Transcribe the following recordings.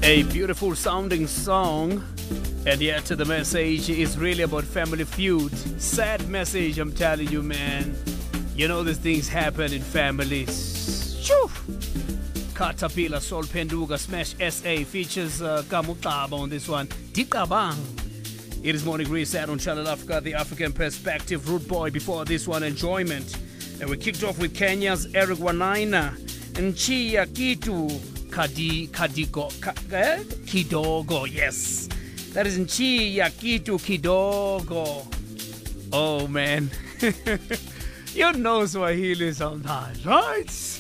A beautiful sounding song, and yet the message is really about family feud. Sad message, I'm telling you, man. You know these things happen in families. Shoo! Caterpillar, Sol Penduga, Smash SA features Kamutaba on this one. Dikabang. It is Morning Reset on Channel Africa, the African Perspective. Root Boy before this one, Enjoyment. And we kicked off with Kenya's Eric Wanaina. Nchi ya kitu kidogo, yes. That is Nchi ya kitu kidogo. Oh, man. You know Swahili sometimes, right?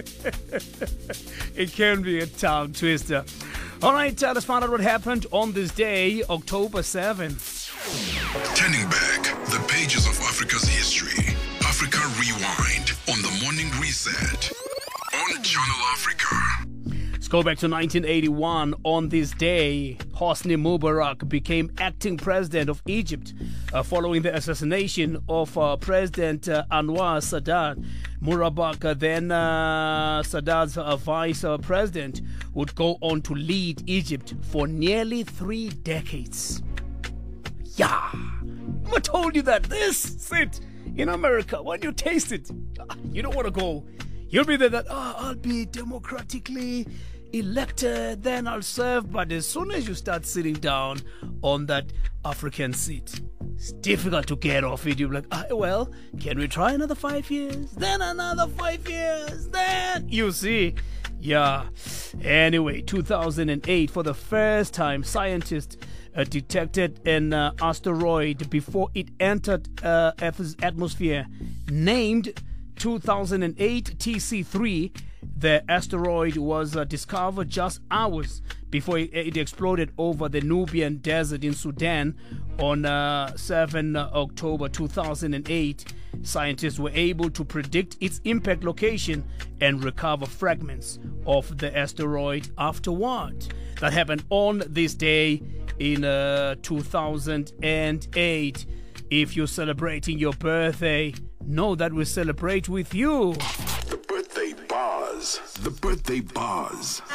It can be a tongue twister. All right, let's find out what happened on this day, October 7th. Turning back the pages of Africa's history. Africa Rewind on the Morning Reset on Channel Africa. Let's go back to 1981. On this day, Hosni Mubarak became acting president of Egypt following the assassination of President Anwar Sadat. Mubarak, then Sadat's vice president, would go on to lead Egypt for nearly 3 decades. Yeah, I told you that. This is it. In America, when you taste it, you don't want to go. You'll be there that, I'll be democratically elected, then I'll serve. But as soon as you start sitting down on that African seat, it's difficult to get off it. You're like, well, can we try another 5 years? Then another 5 years. Then, you see. Yeah. Anyway, 2008, for the first time, scientists detected an asteroid before it entered Earth's atmosphere, named 2008 TC3. The asteroid was discovered just hours before it exploded over the Nubian Desert in Sudan on 7 October 2008. Scientists were able to predict its impact location and recover fragments of the asteroid afterward. That happened on this day in 2008. If you're celebrating your birthday, know that we celebrate with you. The birthday buzz. The birthday buzz.